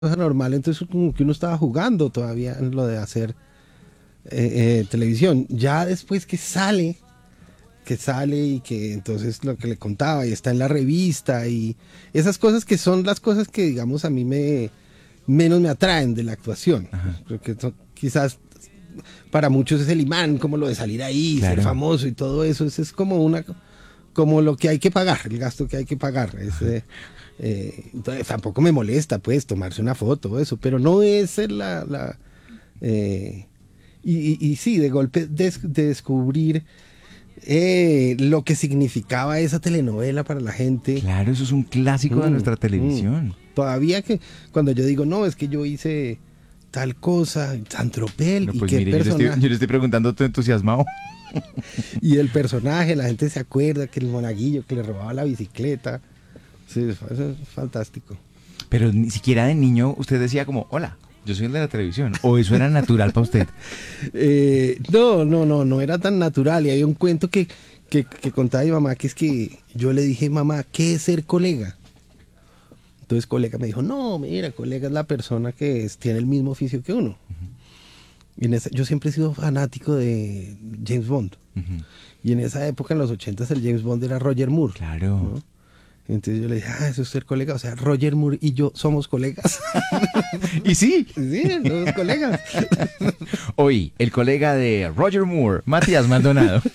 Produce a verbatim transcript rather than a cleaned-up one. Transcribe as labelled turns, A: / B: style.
A: cosa normal, entonces como que uno estaba jugando todavía en lo de hacer eh, eh, televisión. Ya después que sale, que sale y que entonces lo que le contaba y está en la revista y esas cosas que son las cosas que digamos a mí me menos me atraen de la actuación. Creo que son, quizás para muchos es el imán, como lo de salir ahí,
B: Claro.
A: ser famoso y todo eso, eso es como una como lo que hay que pagar, el gasto que hay que pagar. Es, eh, eh, entonces, tampoco me molesta pues tomarse una foto o eso, pero no es la, la eh, y, y, y sí, de golpe des, de descubrir eh, lo que significaba esa telenovela para la gente.
B: Claro, eso es un clásico
A: Mm,
B: de nuestra televisión.
A: mm. Todavía que cuando yo digo, no, es que yo hice tal cosa, San Tropel,
B: No,
A: y
B: pues
A: qué
B: mire, yo le, estoy,
A: personaje.
B: yo le estoy preguntando todo entusiasmado.
A: Y el personaje, la gente se acuerda que el monaguillo que le robaba la bicicleta. Sí, eso es fantástico.
B: Pero ni siquiera de niño usted decía como, hola, yo soy el de la televisión. ¿O eso era natural para usted?
A: Eh, no, no, no, no era tan natural. Y hay un cuento que, que, que contaba mi mamá, que es que yo le dije, mamá, ¿qué es ser colega? Entonces colega me dijo, no, mira, colega es la persona que es, tiene el mismo oficio que uno. Uh-huh. Y en esa, yo siempre he sido fanático de James Bond. Uh-huh. Y en esa época, en los ochentas, el James Bond era Roger Moore.
B: Claro.
A: ¿no? Entonces yo le dije, ah, eso es ser colega. O sea, Roger Moore y yo somos colegas.
B: ¿Y sí?
A: Sí, somos colegas.
B: Hoy, el colega de Roger Moore, Matías Maldonado.